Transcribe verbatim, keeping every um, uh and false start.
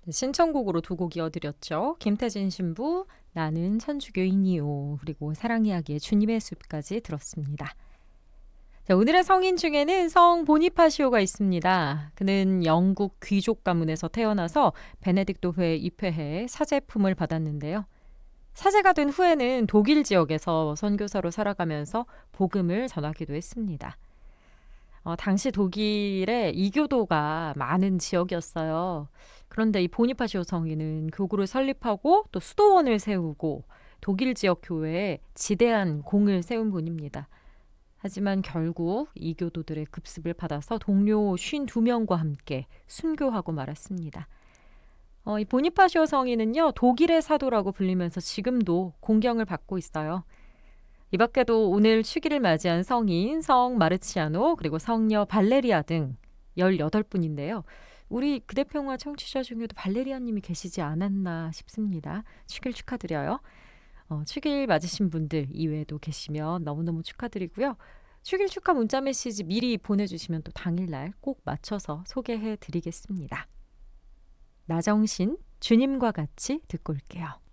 신청곡으로 두 곡 이어드렸죠. 김태진 신부 나는 천주교인이요. 그리고 사랑 이야기의 주님의 숲까지 들었습니다. 자, 오늘의 성인 중에는 성 보니파시오가 있습니다. 그는 영국 귀족 가문에서 태어나서 베네딕토회에 입회해 사제품을 받았는데요. 사제가 된 후에는 독일 지역에서 선교사로 살아가면서 복음을 전하기도 했습니다. 어, 당시 독일에 이교도가 많은 지역이었어요. 그런데 이 보니파시오 성인은 교구를 설립하고 또 수도원을 세우고 독일 지역 교회에 지대한 공을 세운 분입니다. 하지만 결국 이교도들의 급습을 받아서 동료 오십이 명과 함께 순교하고 말았습니다. 어, 이 보니파시오 성인은요, 독일의 사도라고 불리면서 지금도 공경을 받고 있어요. 이 밖에도 오늘 축일을 맞이한 성인, 성 마르치아노, 그리고 성녀 발레리아 등 열여덟 분인데요. 우리 그대평화 청취자 중에도 발레리아님이 계시지 않았나 싶습니다. 축일 축하드려요. 어, 축일 맞으신 분들 이외에도 계시면 너무너무 축하드리고요. 축일 축하 문자 메시지 미리 보내주시면 또 당일날 꼭 맞춰서 소개해 드리겠습니다. 나정신, 주님과 같이 듣고 올게요.